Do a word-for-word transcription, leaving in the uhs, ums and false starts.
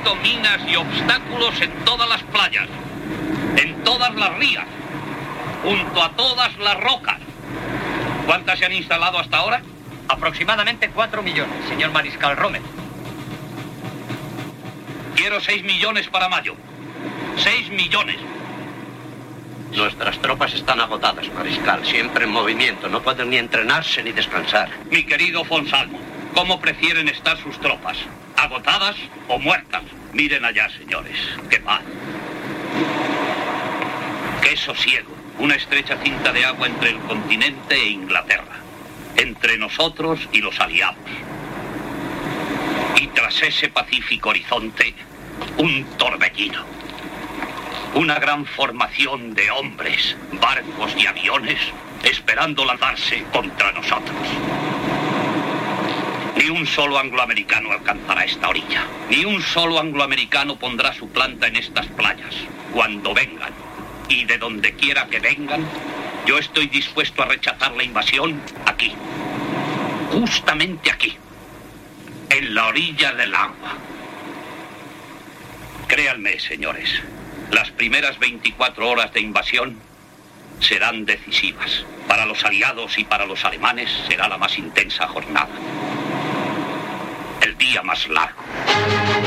puesto minas y obstáculos en todas las playas, en todas las rías, junto a todas las rocas. ¿Cuántas se han instalado hasta ahora? Aproximadamente cuatro millones, señor Mariscal Rommel. Quiero seis millones para mayo. Seis millones. Nuestras tropas están agotadas, Mariscal. Siempre en movimiento. No pueden ni entrenarse ni descansar. Mi querido Fonsalmo, ¿cómo prefieren estar sus tropas? ¿Agotadas o muertas? Miren allá, señores. ¡Qué paz! ¡Qué sosiego! Una estrecha cinta de agua entre el continente e Inglaterra. Entre nosotros y los aliados. Y tras ese pacífico horizonte, un torbellino. Una gran formación de hombres, barcos y aviones esperando lanzarse contra nosotros. Ni un solo angloamericano alcanzará esta orilla. Ni un solo angloamericano pondrá su planta en estas playas. Cuando vengan, y de donde quiera que vengan, yo estoy dispuesto a rechazar la invasión aquí. Justamente aquí. En la orilla del agua. Créanme, señores, las primeras veinticuatro horas de invasión serán decisivas. Para los aliados y para los alemanes será la más intensa jornada. El día más largo.